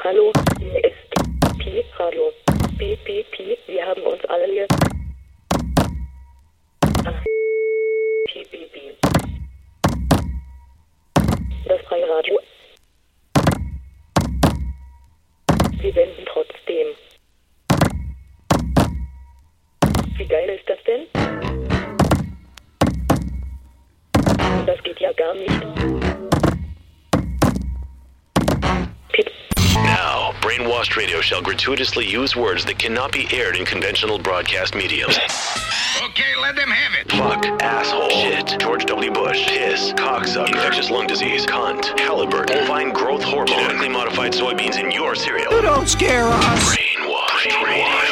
Hallo, hier ist Pi Radio. Piep, piep, piep, wir haben uns alle hier. Ach, piep, piep, piep. Das freie Radio. Wir senden trotzdem. Wie geil ist das denn? Das geht ja gar nicht. Piep. Now, Brainwashed Radio shall gratuitously use words that cannot be aired in conventional broadcast mediums. Okay, let them have it. Fuck, asshole, shit, George W. Bush, piss, cocksucker, infectious lung disease, cunt, Halliburton, bovine growth hormone, genetically modified soybeans in your cereal. You don't scare us. Brainwashed Radio.